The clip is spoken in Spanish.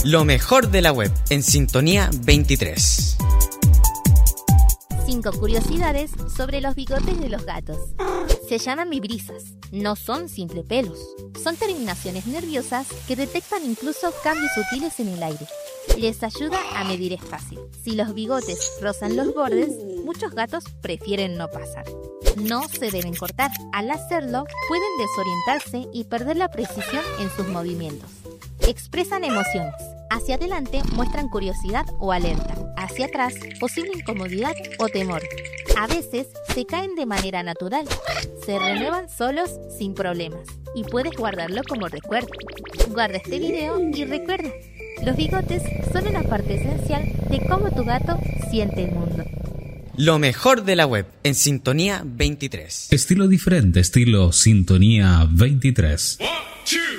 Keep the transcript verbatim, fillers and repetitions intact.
Lo mejor de la web en Sintonía veintitrés. Cinco curiosidades sobre los bigotes de los gatos. Se llaman vibrisas, no son simples pelos. Son terminaciones nerviosas que detectan incluso cambios sutiles en el aire. Les ayuda a medir espacio. Si los bigotes rozan los bordes, muchos gatos prefieren no pasar. No se deben cortar. Al hacerlo, pueden desorientarse y perder la precisión en sus movimientos. Expresan emociones. Hacia adelante muestran curiosidad o alerta. Hacia atrás, posible incomodidad o temor. A veces se caen de manera natural. Se renuevan solos sin problemas. Y puedes guardarlo como recuerdo. Guarda este video y recuerda, los bigotes son una parte esencial de cómo tu gato siente el mundo. Lo mejor de la web en Sintonía veintitrés. Estilo diferente, estilo Sintonía veintitrés.